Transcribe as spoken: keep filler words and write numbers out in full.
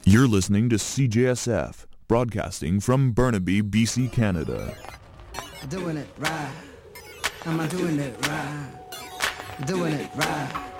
You're listening to C J S F, broadcasting from Burnaby, B C, Canada. Doing it right. Am I doing it right? Doing it right.